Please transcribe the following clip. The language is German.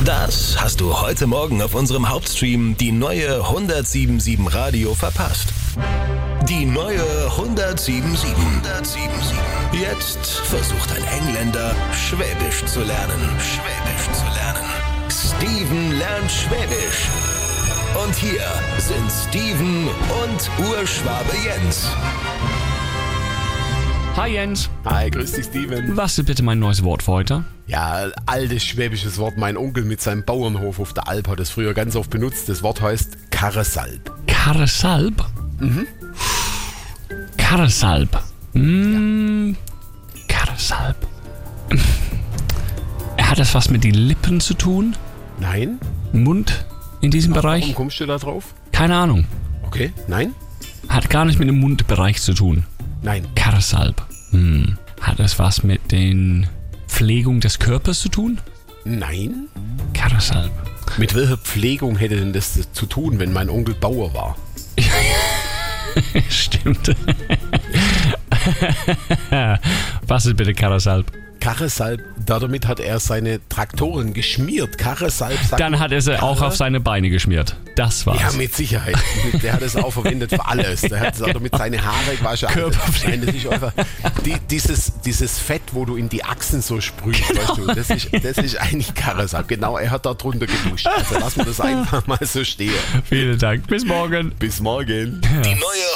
Das hast du heute Morgen auf unserem Hauptstream die neue 107.7 Radio verpasst. Die neue 107.7. Jetzt versucht ein Engländer, Schwäbisch zu lernen. Steven lernt Schwäbisch. Und hier sind Steven und Urschwabe Jens. Hi Jens. Hi, grüß dich Steven. Was ist bitte mein neues Wort für heute? Ja, altes schwäbisches Wort. Mein Onkel mit seinem Bauernhof auf der Alp hat es früher ganz oft benutzt. Das Wort heißt Karresalb. Karresalb? Karresalb. Karresalb. Hat das was mit den Lippen zu tun? Nein? Mund in diesem Bereich? Warum kommst du da drauf? Keine Ahnung. Okay, nein? Hat gar nicht mit dem Mundbereich zu tun. Nein. Karresalb. Hat das was mit den Pflegung des Körpers zu tun? Nein? Karresalb. Mit welcher Pflegung hätte denn das zu tun, wenn mein Onkel Bauer war? Stimmt. Was ist bitte Karresalb? Karresalb, damit hat er seine Traktoren geschmiert. Karresalb sagt Dann hat er sie auch auf seine Beine geschmiert. Das war's. Ja, mit Sicherheit. Der hat es auch verwendet für alles. Der hat es auch damit seine Haare gewaschen. Körperpflege. Nein, das ist einfach dieses Fett, wo du in die Achsen so sprühst, weißt du, das ist eigentlich Karresalb. Genau, er hat da drunter geduscht. Also lassen wir das einfach mal so stehen. Vielen Dank. Bis morgen. Bis morgen. Die neue